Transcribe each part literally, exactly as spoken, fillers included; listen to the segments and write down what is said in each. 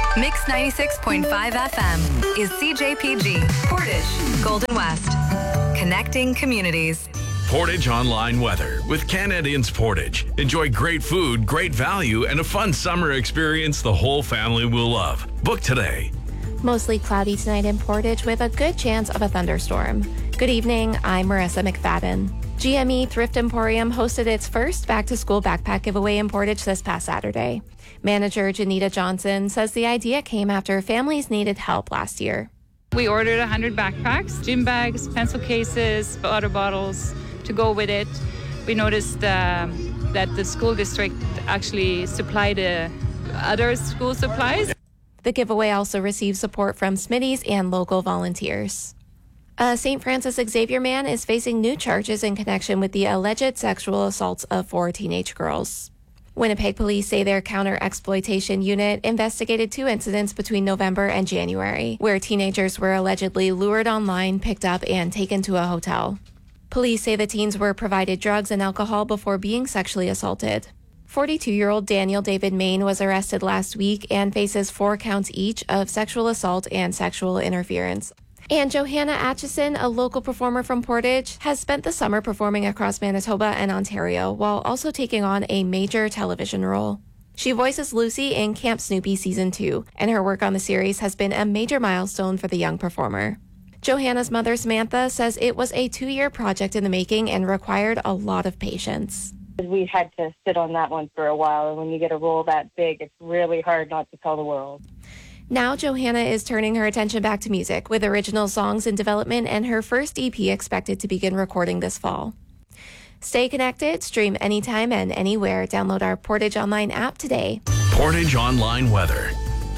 Mix ninety-six point five F M is C J P G, Portage, Golden West. Connecting communities. Portage Online Weather with Canadians Portage. Enjoy great food, great value, and a fun summer experience the whole family will love. Book today. Mostly cloudy tonight in Portage with a good chance of a thunderstorm. Good evening, I'm Marissa McFadden. G M E Thrift Emporium hosted its first back-to-school backpack giveaway in Portage this past Saturday. Manager Janita Johnson says the idea came after families needed help last year. We ordered one hundred backpacks, gym bags, pencil cases, water bottles to go with it. We noticed uh, that the school district actually supplied uh, other school supplies. The giveaway also received support from Smitty's and local volunteers. A Saint Francis Xavier man is facing new charges in connection with the alleged sexual assaults of four teenage girls. Winnipeg police say their counter-exploitation unit investigated two incidents between November and January, where teenagers were allegedly lured online, picked up, and taken to a hotel. Police say the teens were provided drugs and alcohol before being sexually assaulted. forty-two-year-old Daniel David Main was arrested last week and faces four counts each of sexual assault and sexual interference. And Johanna Atchison, a local performer from Portage, has spent the summer performing across Manitoba and Ontario while also taking on a major television role. She voices Lucy in Camp Snoopy Season two, and her work on the series has been a major milestone for the young performer. Johanna's mother, Samantha, says it was a two-year project in the making and required a lot of patience. We had to sit on that one for a while, and when you get a role that big, it's really hard not to tell the world. Now Johanna is turning her attention back to music, with original songs in development and her first E P expected to begin recording this fall. Stay connected, stream anytime and anywhere. Download our Portage Online app today. Portage Online Weather.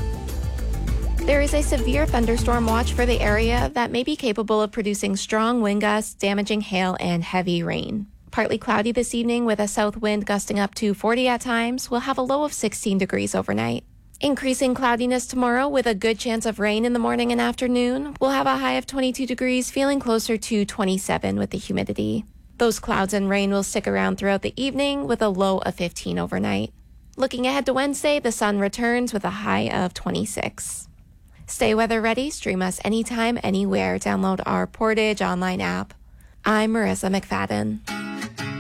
There is a severe thunderstorm watch for the area that may be capable of producing strong wind gusts, damaging hail, and heavy rain. Partly cloudy this evening with a south wind gusting up to forty at times. We'll have a low of sixteen degrees overnight. Increasing cloudiness tomorrow with a good chance of rain in the morning and afternoon. We'll have a high of twenty-two degrees, feeling closer to twenty-seven with the humidity. Those clouds and rain will stick around throughout the evening with a low of fifteen overnight. Looking ahead to Wednesday, the sun returns with a high of twenty-six. Stay weather ready. Stream us anytime, anywhere. Download our Portage Online app. I'm Marissa McFadden.